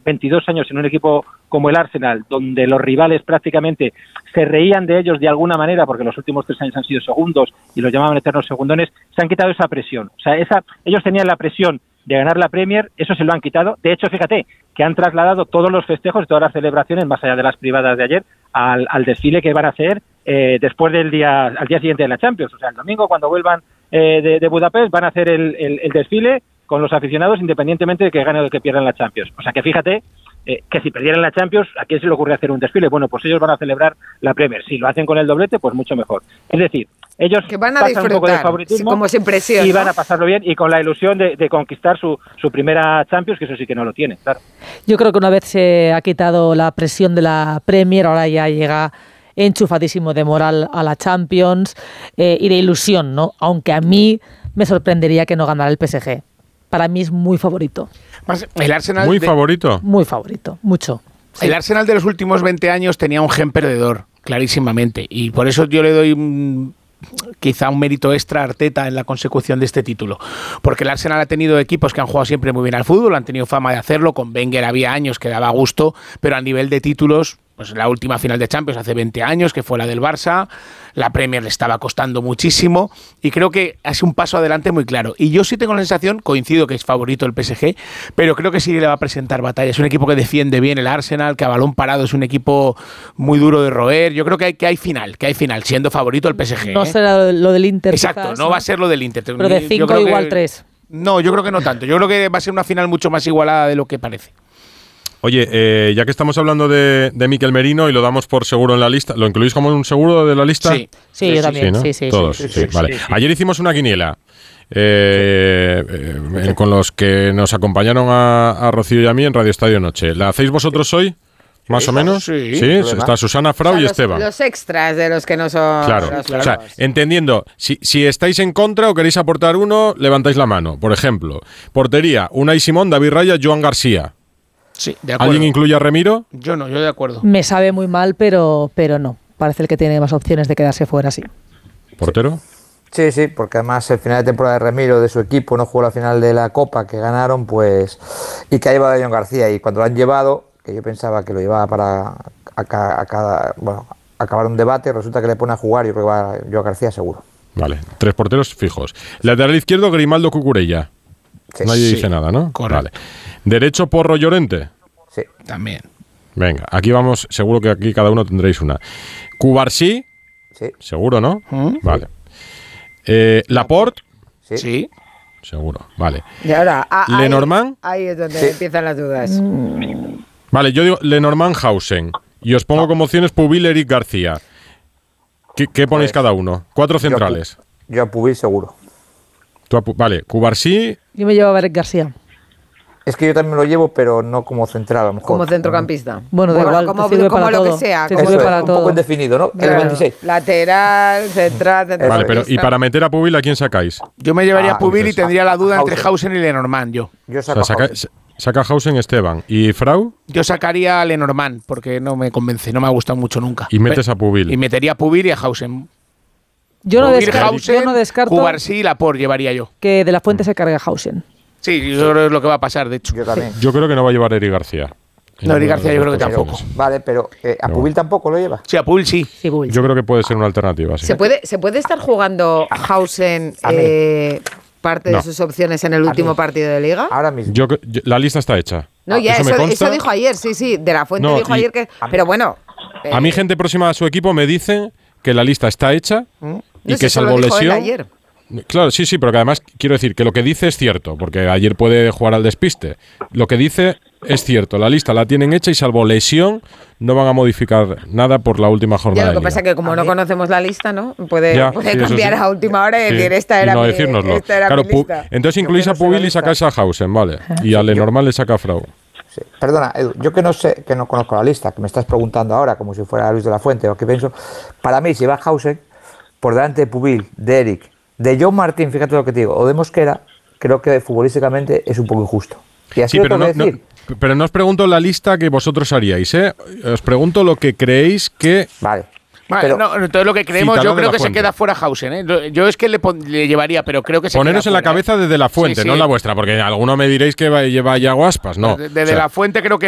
22 años en un equipo como el Arsenal, donde los rivales prácticamente se reían de ellos de alguna manera, porque los últimos 3 años han sido segundos y los llamaban eternos segundones, se han quitado esa presión. O sea, ellos tenían la presión de ganar la Premier, eso se lo han quitado. De hecho, fíjate, que han trasladado todos los festejos y todas las celebraciones, más allá de las privadas de ayer, al desfile que van a hacer después al día siguiente de la Champions. O sea, el domingo, cuando vuelvan de Budapest, van a hacer el desfile con los aficionados, independientemente de que ganen o de que pierdan la Champions. O sea, que fíjate que si perdieran la Champions, ¿a quién se le ocurre hacer un desfile? Bueno, pues ellos van a celebrar la Premier. Si lo hacen con el doblete, pues mucho mejor. Es decir, ellos que van a pasan un poco de favoritismo, como sin presión, y van a pasarlo bien y con la ilusión de conquistar su primera Champions, que eso sí que no lo tiene, claro. Yo creo que una vez se ha quitado la presión de la Premier, ahora ya llega enchufadísimo de moral a la Champions y de ilusión, ¿no? Aunque a mí me sorprendería que no ganara el PSG. Para mí es muy favorito. El Arsenal ¿Muy favorito? Muy favorito, mucho. Sí. El Arsenal de los últimos 20 años tenía un gen perdedor, clarísimamente. Y por eso yo le doy quizá un mérito extra a Arteta en la consecución de este título. Porque el Arsenal ha tenido equipos que han jugado siempre muy bien al fútbol, han tenido fama de hacerlo. Con Wenger había años que daba gusto, pero a nivel de títulos, pues la última final de Champions hace 20 años, que fue la del Barça, la Premier le estaba costando muchísimo y creo que ha sido un paso adelante muy claro. Y yo sí tengo la sensación, coincido que es favorito el PSG, pero creo que sí le va a presentar batalla. Es un equipo que defiende bien el Arsenal, que a balón parado es un equipo muy duro de roer. Yo creo que hay final, siendo favorito el PSG. No será lo del Inter. Exacto, quizás, no va a ser lo del Inter. Pero de 5 igual 3. No, yo creo que no tanto. Yo creo que va a ser una final mucho más igualada de lo que parece. Oye, ya que estamos hablando de Mikel Merino y lo damos por seguro en la lista, ¿lo incluís como un seguro de la lista? Sí, yo también. ¿no? Sí. Todos, sí, vale. Ayer hicimos una quiniela con los que nos acompañaron a Rocío y a mí en Radio Estadio Noche. ¿La hacéis vosotros hoy? ¿Más o menos? Sí, está Susana, Frau y Esteban. Los extras de los que no son... Claro. O sea, entendiendo, si estáis en contra o queréis aportar uno, levantáis la mano. Por ejemplo, portería, Unai Simón, David Raya, Joan García. Sí, de acuerdo. ¿Alguien incluye a Remiro? Yo no, yo de acuerdo. Me sabe muy mal, pero no. Parece el que tiene más opciones de quedarse fuera, sí. ¿Portero? Sí, porque además el final de temporada de Remiro, de su equipo, no jugó la final de la Copa que ganaron, pues, y que ha llevado a John García. Y cuando lo han llevado, que yo pensaba que lo llevaba para acabar un debate, resulta que le pone a jugar y yo creo que va John García seguro. Vale, 3 porteros fijos. Lateral izquierdo, Grimaldo, Cucurella. Sí. Nadie dice nada, ¿no? Correcto. Vale. Derecho, Porro, Llorente. Sí. También. Venga, aquí vamos, seguro que aquí cada uno tendréis una. Cubarsí. Sí. Seguro, ¿no? Vale. Laporte. Sí. Seguro, vale. Y ahora, Lenormand. ahí es donde empiezan las dudas. Vale, yo digo Lenormand, Hausen. Y os pongo como opciones Pubil, Eric García. ¿Qué ponéis cada uno? 4 centrales. Yo a Pubil seguro. Vale, Cubarsí. Yo me llevo a Eric García. Es que yo también lo llevo, pero no como central, a lo mejor. Como centrocampista. Bueno, da igual, como, te sirve como para lo todo. que sea. Te Como sirve Eso para es, todo. un poco indefinido, ¿no? Claro. El 26. Lateral, central, Vale, y para meter a Pubil, ¿a quién sacáis? Yo me llevaría a Pubil y entonces, tendría la duda entre Hausen. Hausen y Lenormand, yo. Yo O saco sea, a Hausen. saca Hausen, Esteban. ¿Y Frau? Yo sacaría a Lenormand porque no me convence, no me ha gustado mucho nunca. Y metes a Pubil. Y metería a Pubil y a Hausen. Yo no Hausen, descarto Cubarsí y Laporte llevaría yo. que De La Fuente se cargue a Hausen. Sí, yo creo que es lo que va a pasar, de hecho. Yo también. Yo creo que no va a llevar a Eric García. No, Eric García yo creo que tampoco. Vale, pero ¿a Pubil tampoco lo lleva? Sí, a Pubil sí. Sí, Bull. Yo creo que puede ser una alternativa, sí. ¿Se puede estar jugando Hausen parte No. de sus opciones en el último partido de Liga? Ahora mismo. La lista está hecha. No, ya, me consta. eso dijo ayer, sí. De La Fuente No, dijo y- ayer que... Pero bueno... A mí, gente próxima a su equipo me dice que la lista está hecha y no que sé, eso lo salvo dijo él lesión. ayer. Claro, sí, pero que además quiero decir que lo que dice es cierto, porque ayer puede jugar al despiste. Lo que dice es cierto, la lista la tienen hecha y salvo lesión no van a modificar nada por la última jornada. Ya, lo que de pasa liga. es que como no conocemos la lista, ¿no? Puede Ya, puede sí, eso cambiar sí. a última hora y Sí, decir, esta y era no mi decírnoslo. esta era Claro, mi lista. entonces incluís a Yo que no sé Pubil la y sacáis a Hausen, vale. Y a Lenormand le saca a Frau. Sí. Perdona, Edu, yo que no sé, que no conozco la lista, que me estás preguntando ahora como si fuera Luis de la Fuente o que pienso, para mí si va Hausen por delante de Pubil, de Eric, de John Martín, fíjate lo que te digo, o de Mosquera, creo que futbolísticamente es un poco injusto. Y así Sí, lo pero tengo que decir. pero no os pregunto la lista que vosotros haríais, ¿eh? Os pregunto lo que creéis que... Vale. Vale, Pero- no, entonces lo que creemos, Cítalo yo de creo La que se Fuente. queda fuera Hausen, ¿eh? Yo es que le llevaría, pero creo que se Poneros queda en la fuera, cabeza desde la fuente, Sí, no sí. la vuestra, porque alguno me diréis que lleva ya guaspas, no. Desde O sea, La Fuente creo que